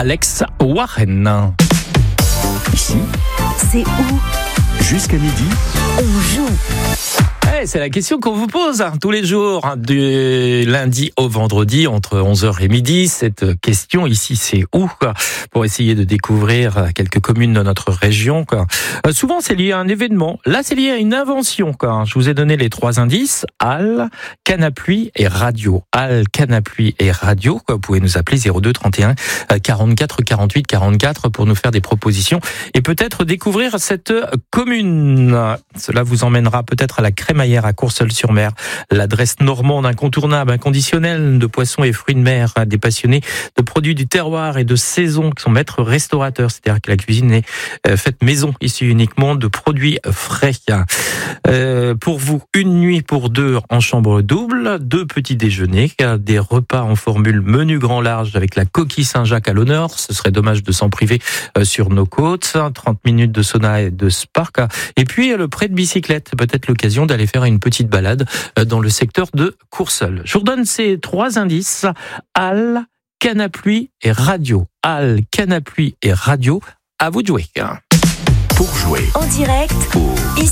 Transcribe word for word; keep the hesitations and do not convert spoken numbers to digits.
Alex Warren. Ici, c'est où? Jusqu'à midi, on joue. Hey, c'est la question qu'on vous pose hein, tous les jours, hein, du lundi au vendredi, entre onze heures et midi. Cette question ici, c'est où quoi, pour essayer de découvrir quelques communes de notre région. Quoi. Euh, souvent, c'est lié à un événement. Là, c'est lié à une invention. Quoi. Je vous ai donné les trois indices. Halle, canne à pluie et radio. Halle, canne à pluie et radio. Quoi. Vous pouvez nous appeler zéro deux trente et un quarante-quatre quarante-huit quarante-quatre pour nous faire des propositions et peut-être découvrir cette commune. Cela vous emmènera peut-être à la Crémaillère à Courseulles-sur-Mer, l'adresse normande incontournable, inconditionnelle de poissons et fruits de mer, des passionnés de produits du terroir et de saison qui sont maîtres restaurateurs, c'est-à-dire que la cuisine est faite maison, issue uniquement de produits frais. Euh, pour vous, une nuit pour deux en chambre double, deux petits déjeuners, des repas en formule menu grand large avec la coquille Saint-Jacques à l'honneur, ce serait dommage de s'en priver sur nos côtes, trente minutes de sauna et de spa, et puis le prêt de bicyclette, peut-être l'occasion d'aller faire une petite balade dans le secteur de Courseulles. Je vous redonne ces trois indices. Halle, canne à pluie et radio. Halle, canne à pluie et radio. À vous de jouer. pour jouer En direct, au ici.